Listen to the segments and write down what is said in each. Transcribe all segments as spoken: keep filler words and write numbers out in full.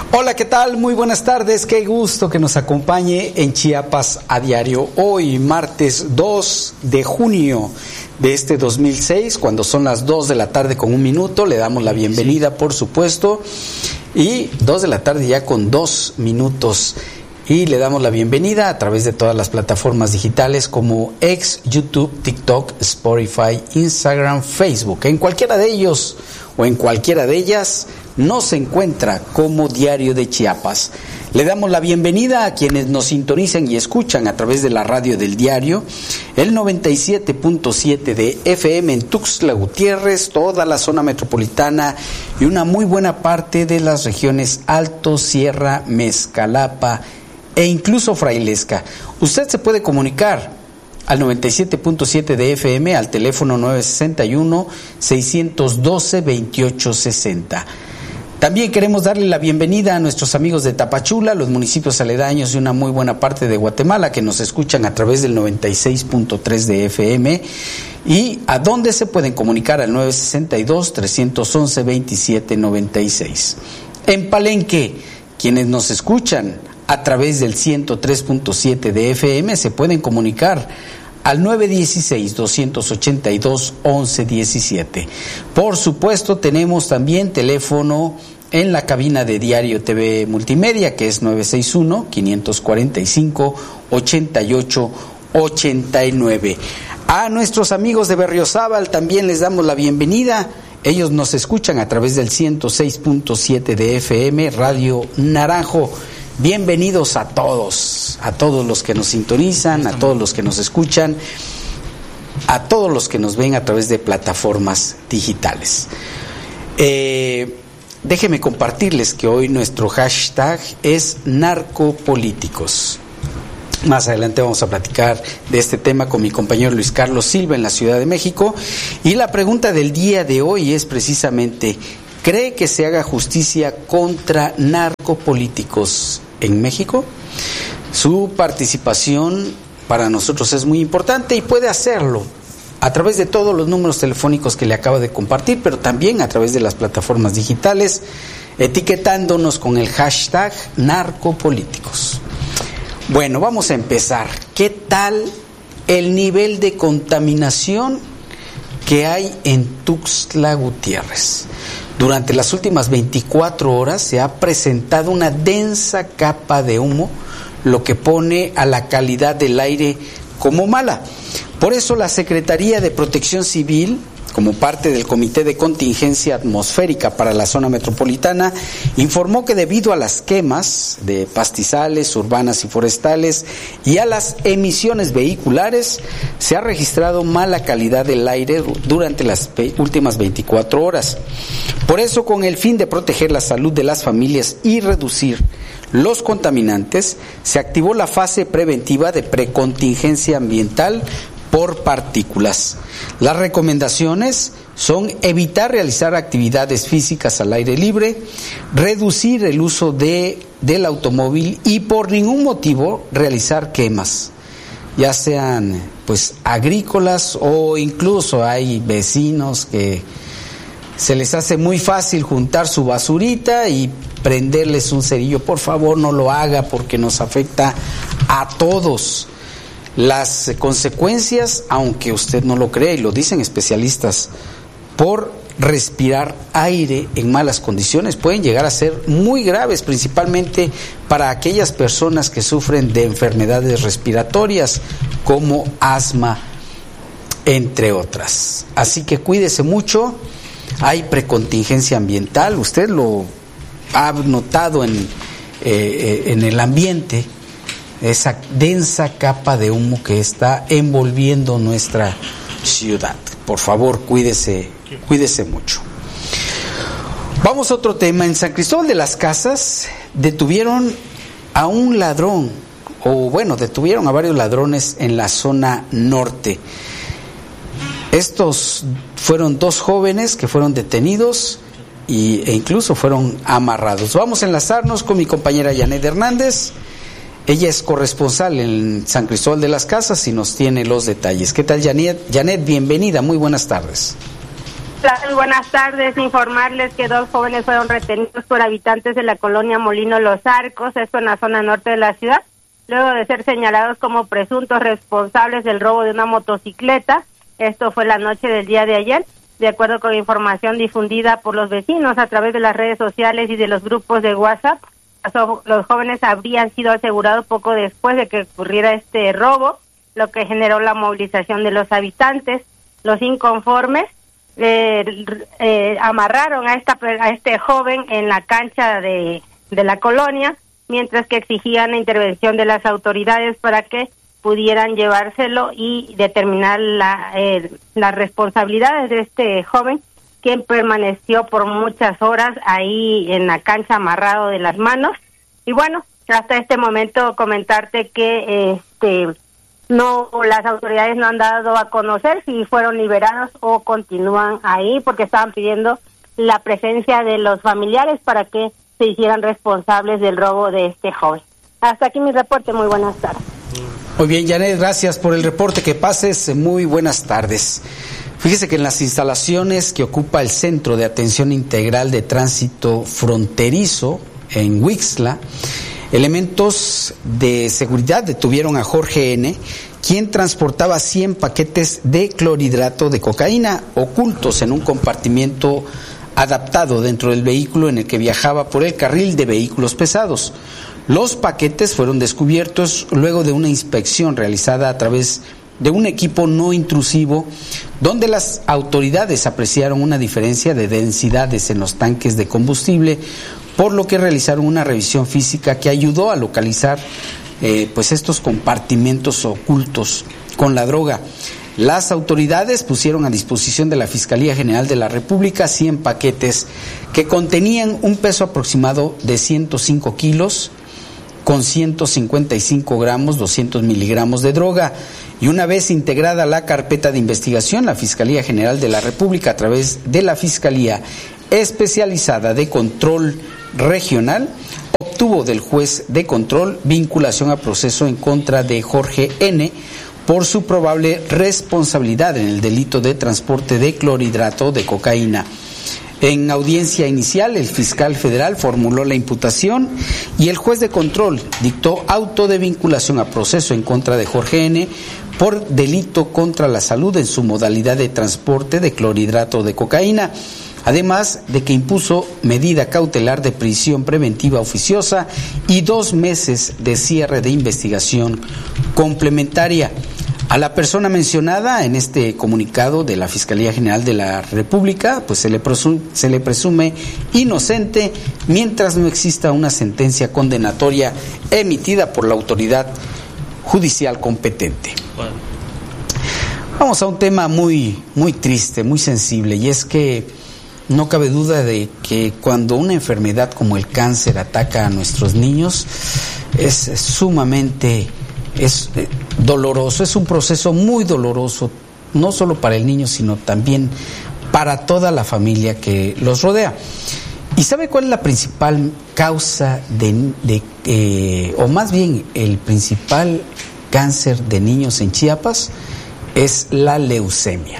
Hola, ¿qué tal? Muy buenas tardes, qué gusto que nos acompañe en Chiapas a diario. Hoy, martes dos de junio de este dos mil seis, cuando son las dos de la tarde con un minuto, le damos la bienvenida, por supuesto, y dos de la tarde ya con dos minutos. Y le damos la bienvenida a través de todas las plataformas digitales como X, YouTube, TikTok, Spotify, Instagram, Facebook. En cualquiera de ellos o en cualquiera de ellas nos encuentra como Diario de Chiapas. Le damos la bienvenida a quienes nos sintonizan y escuchan a través de la radio del diario, el noventa y siete punto siete de F M en Tuxtla Gutiérrez, toda la zona metropolitana y una muy buena parte de las regiones Alto, Sierra, Mezcalapa e incluso Frailesca. Usted se puede comunicar al noventa y siete punto siete de F M al teléfono nueve seis uno, seis uno dos, dos ocho seis cero. También queremos darle la bienvenida a nuestros amigos de Tapachula, los municipios aledaños y una muy buena parte de Guatemala que nos escuchan a través del noventa y seis punto tres de F M y a donde se pueden comunicar al nueve seis dos, tres uno uno, dos siete nueve seis. En Palenque, quienes nos escuchan a través del ciento tres punto siete de F M se pueden comunicar al nueve uno seis, dos ocho dos, once diecisiete. Por supuesto, tenemos también teléfono en la cabina de Diario T V Multimedia, que es nueve seis uno, cinco cuatro cinco, ocho ocho ocho nueve. A nuestros amigos de Berriozábal también les damos la bienvenida. Ellos nos escuchan a través del ciento seis punto siete de F M, Radio Naranjo. Bienvenidos a todos, a todos los que nos sintonizan, a todos los que nos escuchan, a todos los que nos ven a través de plataformas digitales. Eh, déjenme compartirles que hoy nuestro hashtag es narcopolíticos. Más adelante vamos a platicar de este tema con mi compañero Luis Carlos Silva en la Ciudad de México. Y la pregunta del día de hoy es precisamente: ¿cree que se haga justicia contra narcopolíticos en México? Su participación para nosotros es muy importante y puede hacerlo a través de todos los números telefónicos que le acabo de compartir, pero también a través de las plataformas digitales, etiquetándonos con el hashtag narcopolíticos. Bueno, vamos a empezar. ¿Qué tal el nivel de contaminación que hay en Tuxtla Gutiérrez? Durante las últimas veinticuatro horas se ha presentado una densa capa de humo, lo que pone a la calidad del aire como mala. Por eso la Secretaría de Protección Civil, como parte del Comité de Contingencia Atmosférica para la zona metropolitana, informó que debido a las quemas de pastizales, urbanas y forestales y a las emisiones vehiculares, se ha registrado mala calidad del aire durante las últimas veinticuatro horas. Por eso, con el fin de proteger la salud de las familias y reducir los contaminantes, se activó la fase preventiva de precontingencia ambiental por partículas. Las recomendaciones son evitar realizar actividades físicas al aire libre, reducir el uso de, del automóvil y por ningún motivo realizar quemas, ya sean pues agrícolas o incluso hay vecinos que se les hace muy fácil juntar su basurita y prenderles un cerillo. Por favor, no lo haga porque nos afecta a todos. Las consecuencias, aunque usted no lo cree, y lo dicen especialistas, por respirar aire en malas condiciones pueden llegar a ser muy graves, principalmente para aquellas personas que sufren de enfermedades respiratorias como asma, entre otras. Así que cuídese mucho. Hay precontingencia ambiental, usted lo ha notado en, eh, en el ambiente, esa densa capa de humo que está envolviendo nuestra ciudad. Por favor, cuídese, cuídese mucho. Vamos a otro tema. En San Cristóbal de las Casas detuvieron a un ladrón, o bueno, detuvieron a varios ladrones en la zona norte. Estos fueron dos jóvenes que fueron detenidos y, e incluso fueron amarrados. Vamos a enlazarnos con mi compañera Janet Hernández. Ella es corresponsal en San Cristóbal de las Casas y nos tiene los detalles. ¿Qué tal, Janet? Janet, bienvenida, muy buenas tardes. Muy buenas tardes. Informarles que dos jóvenes fueron retenidos por habitantes de la colonia Molino Los Arcos, esto en la zona norte de la ciudad, luego de ser señalados como presuntos responsables del robo de una motocicleta. Esto fue la noche del día de ayer, de acuerdo con información difundida por los vecinos a través de las redes sociales y de los grupos de WhatsApp. Los jóvenes habrían sido asegurados poco después de que ocurriera este robo, lo que generó la movilización de los habitantes. Los inconformes eh, eh, amarraron a esta a este joven en la cancha de, de la colonia, mientras que exigían la intervención de las autoridades para que pudieran llevárselo y determinar la, eh, las responsabilidades de este joven, quien permaneció por muchas horas ahí en la cancha amarrado de las manos. Y bueno, hasta este momento comentarte que este no las autoridades no han dado a conocer si fueron liberados o continúan ahí, porque estaban pidiendo la presencia de los familiares para que se hicieran responsables del robo de este joven. Hasta aquí mi reporte, muy buenas tardes. Muy bien, Janet, gracias por el reporte, que pases muy buenas tardes. Fíjese que en las instalaciones que ocupa el Centro de Atención Integral de Tránsito Fronterizo en Huixtla, elementos de seguridad detuvieron a Jorge N., quien transportaba cien paquetes de clorhidrato de cocaína ocultos en un compartimiento adaptado dentro del vehículo en el que viajaba por el carril de vehículos pesados. Los paquetes fueron descubiertos luego de una inspección realizada a través de un equipo no intrusivo, donde las autoridades apreciaron una diferencia de densidades en los tanques de combustible, por lo que realizaron una revisión física que ayudó a localizar eh, pues estos compartimentos ocultos con la droga. Las autoridades pusieron a disposición de la Fiscalía General de la República cien paquetes que contenían un peso aproximado de ciento cinco kilos, con ciento cincuenta y cinco gramos, doscientos miligramos de droga. Y una vez integrada la carpeta de investigación, la Fiscalía General de la República, a través de la Fiscalía Especializada de Control Regional, obtuvo del juez de control vinculación a proceso en contra de Jorge N. por su probable responsabilidad en el delito de transporte de clorhidrato de cocaína. En audiencia inicial, el fiscal federal formuló la imputación y el juez de control dictó auto de vinculación a proceso en contra de Jorge N. por delito contra la salud en su modalidad de transporte de clorhidrato de cocaína, además de que impuso medida cautelar de prisión preventiva oficiosa y dos meses de cierre de investigación complementaria. A la persona mencionada en este comunicado de la Fiscalía General de la República, pues se le presume, se le presume inocente mientras no exista una sentencia condenatoria emitida por la autoridad judicial competente. Bueno. Vamos a un tema muy, muy triste, muy sensible, y es que no cabe duda de que cuando una enfermedad como el cáncer ataca a nuestros niños, es sumamente es doloroso, es un proceso muy doloroso, no solo para el niño, sino también para toda la familia que los rodea. ¿Y sabe cuál es la principal causa de, de eh, o más bien el principal cáncer de niños en Chiapas? Es la leucemia.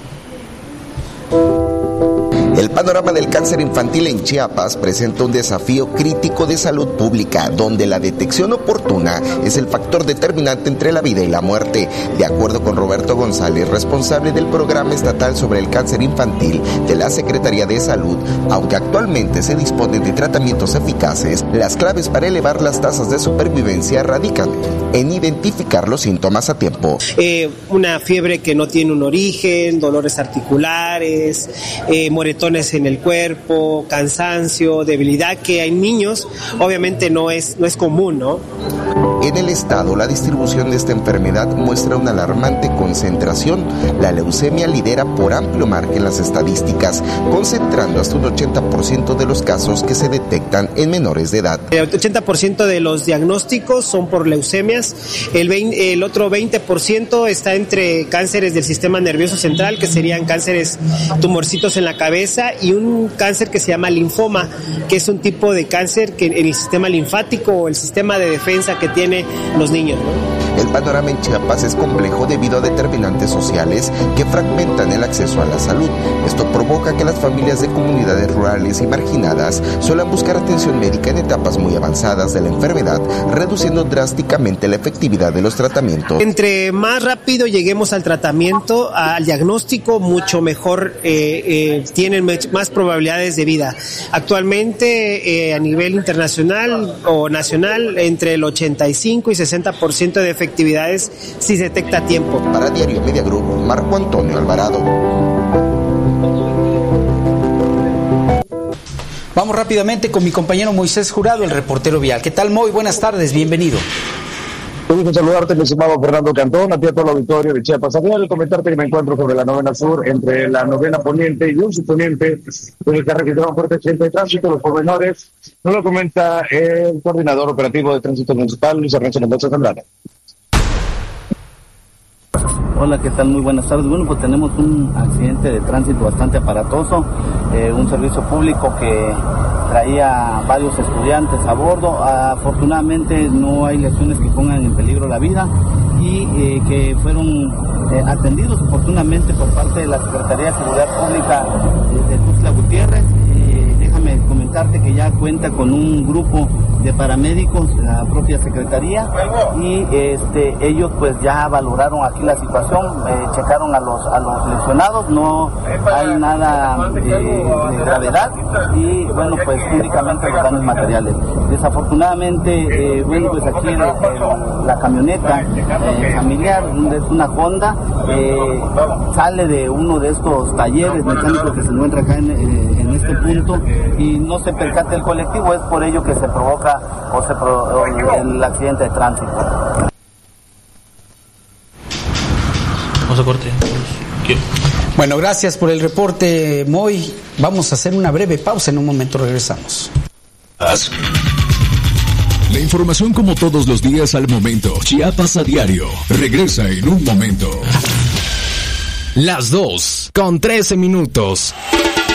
El panorama del cáncer infantil en Chiapas presenta un desafío crítico de salud pública, donde la detección oportuna es el factor determinante entre la vida y la muerte. De acuerdo con Roberto González, responsable del Programa Estatal sobre el Cáncer Infantil de la Secretaría de Salud, aunque actualmente se dispone de tratamientos eficaces, las claves para elevar las tasas de supervivencia radican en identificar los síntomas a tiempo. Eh, una fiebre que no tiene un origen, dolores articulares, eh, moretones en el cuerpo, cansancio, debilidad, que en niños obviamente no es, no es común, ¿no? En el estado, la distribución de esta enfermedad muestra una alarmante concentración. La leucemia lidera por amplio margen las estadísticas, concentrando hasta un ochenta por ciento de los casos que se detectan en menores de edad. El ochenta por ciento de los diagnósticos son por leucemias, el, veinte, el otro veinte por ciento está entre cánceres del sistema nervioso central, que serían cánceres, tumorcitos en la cabeza, y un cáncer que se llama linfoma, que es un tipo de cáncer que en el sistema linfático o el sistema de defensa que tiene los niños, ¿no? El panorama en Chiapas es complejo debido a determinantes sociales que fragmentan el acceso a la salud. Esto provoca que las familias de comunidades rurales y marginadas suelen buscar atención médica en etapas muy avanzadas de la enfermedad, reduciendo drásticamente la efectividad de los tratamientos. Entre más rápido lleguemos al tratamiento, al diagnóstico, mucho mejor eh, eh, tienen más probabilidades de vida. Actualmente, eh, a nivel internacional o nacional, entre el ochenta y cinco y sesenta por ciento de efectividades si se detecta a tiempo. Para Diario Media Group, Marco Antonio Alvarado. Vamos rápidamente con mi compañero Moisés Jurado, el reportero vial. ¿Qué tal, Moy? Buenas tardes, bienvenido. Un gusto saludarte, mi estimado Fernando Cantón, a ti a todo el auditorio de Chiapas. Había de comentarte que me encuentro sobre la novena sur, entre la novena poniente y un subponiente, donde se ha registrado un fuerte accidente de tránsito. Los pormenores nos lo comenta el coordinador operativo de tránsito municipal, Luis Ernesto Mendoza Zambrana. Hola, ¿qué tal? Muy buenas tardes. Bueno, pues tenemos un accidente de tránsito bastante aparatoso, eh, un servicio público que traía varios estudiantes a bordo. Afortunadamente no hay lesiones que pongan en peligro la vida y eh, que fueron eh, atendidos oportunamente por parte de la Secretaría de Seguridad Pública de, de Tuxtla Gutiérrez. Eh, déjame comentarte que ya cuenta con un grupo de paramédicos, la propia Secretaría, y este ellos pues ya valoraron aquí la situación, eh, checaron a los a los lesionados, no hay nada eh, de gravedad y bueno, pues únicamente los daños materiales. Desafortunadamente, eh, bueno, pues aquí el, el, la camioneta eh, familiar, es una Honda, eh, sale de uno de estos talleres mecánicos que se encuentra acá en, eh, en este punto y no se percata el colectivo, es por ello que se provoca o se pro, o el accidente de tránsito. Vamos a corte. Bueno, gracias por el reporte, Moy. Vamos a hacer una breve pausa, en un momento regresamos. La información como todos los días al momento. Chiapas a diario. Regresa en un momento. Las dos con trece minutos.